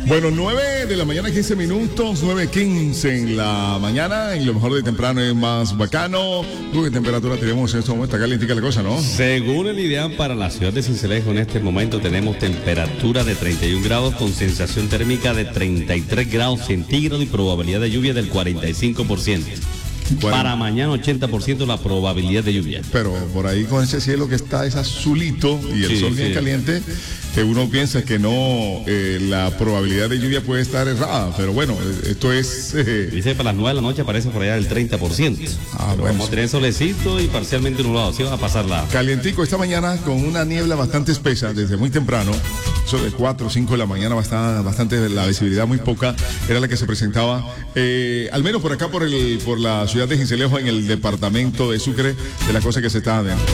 Bueno, 9 de la mañana, 15 minutos, 9:15 en la mañana, en lo mejor de temprano es más bacano. ¿Qué temperatura tenemos en este momento? Está calientica la cosa, ¿no? Según el IDEAM, para la ciudad de Sincelejo en este momento tenemos temperatura de 31 grados con sensación térmica de 33 grados centígrados y probabilidad de lluvia del 45%. Bueno, para mañana 80% la probabilidad de lluvia. Pero por ahí con ese cielo que está es azulito y el sol bien caliente, que uno piensa que no, la probabilidad de lluvia puede estar errada, pero bueno, esto es... Dice que para las 9 de la noche aparece por allá el 30%. Bueno, vamos a tener solecito y parcialmente nublado, así va a pasar la... Calientico esta mañana con una niebla bastante espesa desde muy temprano, eso de 4 o 5 de la mañana, bastante la visibilidad muy poca, era la que se presentaba, al menos por acá por la ciudad de Sincelejo, en el departamento de Sucre, de la cosa que se está dando.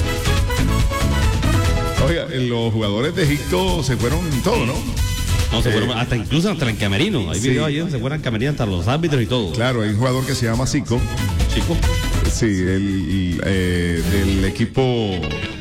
Oiga, los jugadores de Egipto se fueron todo, ¿no? No, se fueron incluso hasta en camerino. Hay videos ayer, se fueron en camerino hasta los árbitros y todo. Claro, hay un jugador que se llama Zico. ¿Zico? Sí, del equipo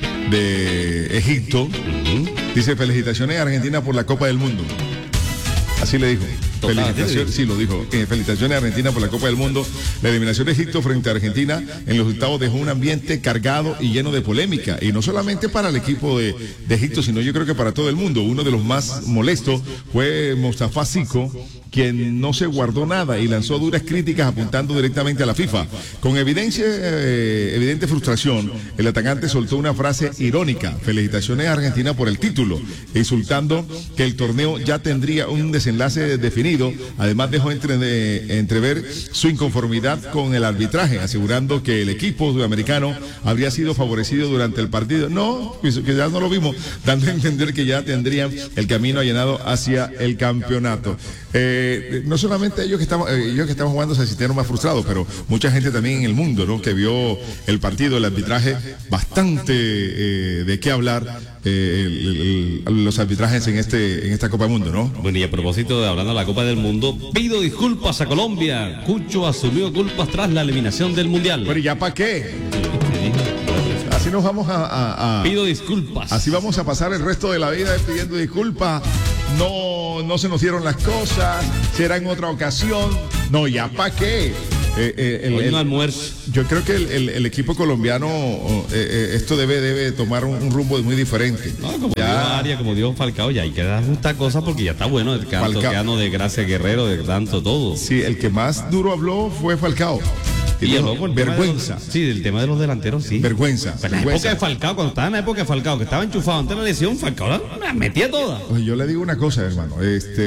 de Egipto. Dice: felicitaciones a Argentina por la Copa del Mundo. Así le dijo. Felicitaciones, sí lo dijo. Felicitaciones a Argentina por la Copa del Mundo. La eliminación de Egipto frente a Argentina en los octavos dejó un ambiente cargado y lleno de polémica. Y no solamente para el equipo de Egipto, sino yo creo que para todo el mundo. Uno de los más molestos fue Mostafa Zico, quien no se guardó nada y lanzó duras críticas apuntando directamente a la FIFA. Con evidente frustración, el atacante soltó una frase irónica: felicitaciones a Argentina por el título, insultando que el torneo ya tendría un desenlace definido. Además dejó entrever su inconformidad con el arbitraje, asegurando que el equipo sudamericano habría sido favorecido durante el partido. No, que ya no lo vimos, dando a entender que ya tendrían el camino allanado hacia el campeonato. No solamente ellos que estaban jugando se sintieron más frustrados, pero mucha gente también en el mundo, ¿no?, que vio el partido, el arbitraje, bastante de qué hablar. Los arbitrajes en esta Copa del Mundo, ¿no? Bueno, y a propósito de hablando de la Copa del Mundo, pido disculpas a Colombia. Cucho asumió culpas tras la eliminación del Mundial. Pero ¿ya para qué? Así nos vamos pido disculpas. Así vamos a pasar el resto de la vida pidiendo disculpas. No se nos dieron las cosas, será en otra ocasión. No, ¿ya para qué? El almuerzo. Yo creo que el equipo colombiano esto debe tomar un rumbo muy diferente. No, como dijo Arias, como dijo Falcao, ya hay que dar justa cosa porque ya está bueno el canto de Gracia Guerrero, de tanto todo. Sí, el que más duro habló fue Falcao. Y vergüenza. Del tema de los delanteros, sí. Vergüenza. Pero en la época de Falcao, cuando estaba en la época de Falcao, que estaba enchufado ante la lesión, Falcao la metía toda. Oye, yo le digo una cosa, hermano.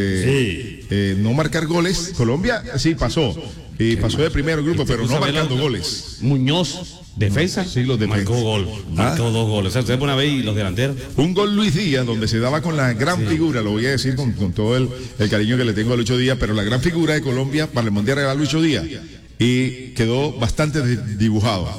No marcar goles. Colombia sí pasó. Y pasó de primero grupo, pero no marcando goles. Muñoz, defensa. Sí, los defensas. Marcó gol. Marcó 2 goles. O sea, usted pone a ver y los delanteros. Un gol Luis Díaz, donde se daba con la gran figura, lo voy a decir con todo el cariño que le tengo a Lucho Díaz, pero la gran figura de Colombia para el Mundial era Lucho Díaz. Y quedó bastante desdibujado.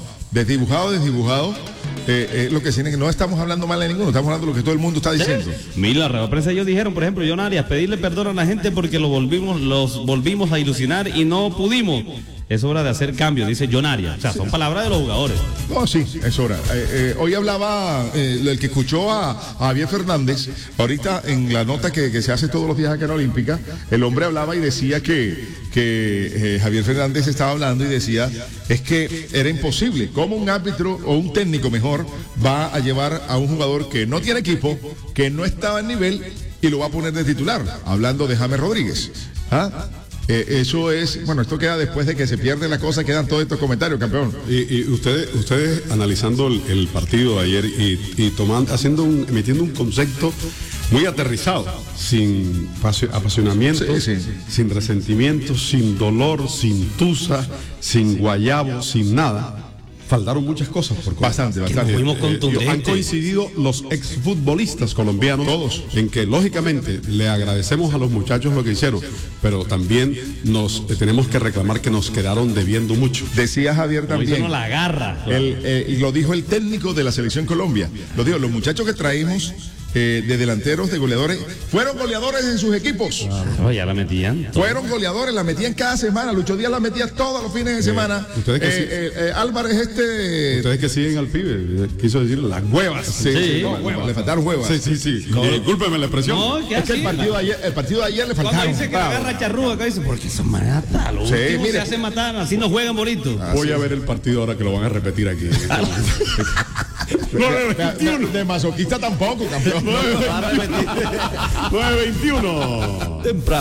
Lo que tiene que no estamos hablando mal de ninguno, estamos hablando de lo que todo el mundo está diciendo. Mira, la rueda prensa ellos dijeron, por ejemplo, John Arias, pedirle perdón a la gente porque los volvimos a ilusionar y no pudimos. Es hora de hacer cambios, dice John Arias. O sea, son palabras de los jugadores. No, sí, es hora. Hoy hablaba el que escuchó a Javier Fernández, ahorita en la nota que se hace todos los días acá en Olímpica, el hombre hablaba y decía que Javier Fernández estaba hablando y decía, es que era imposible, cómo un árbitro o un técnico mejor va a llevar a un jugador que no tiene equipo, que no estaba en nivel y lo va a poner de titular, hablando de James Rodríguez. Eso es, bueno, esto queda después de que se pierde la cosa, quedan todos estos comentarios, campeón. Y ustedes analizando el partido de ayer y metiendo un concepto muy aterrizado, sin apasionamiento, sin resentimiento, sin dolor, sin tusa, sin guayabo, sin nada. Faltaron muchas cosas por bastante. Han coincidido los exfutbolistas colombianos, todos, en que lógicamente le agradecemos a los muchachos lo que hicieron, pero también nos tenemos que reclamar que nos quedaron debiendo mucho. Decía Javier también. No la agarra. Y lo dijo el técnico de la selección Colombia. Lo dijo, los muchachos que traímos de delanteros, de goleadores. Fueron goleadores en sus equipos. Oh, ya la metían. Fueron goleadores, la metían cada semana. Lucho Díaz la metía todos los fines de semana. Álvarez Ustedes que siguen al pibe, quiso decir las huevas. Sí, le faltaron huevas. Sí. Discúlpeme la expresión. No, es que el partido de ayer le faltaron. Cuando dice que le agarra charrúa, acá dice, porque son mata, los últimos se hacen matar, así no juegan bonito. Voy a ver el partido ahora que lo van a repetir aquí. 9-21. De masoquista tampoco, campeón. 9-21. Temprano.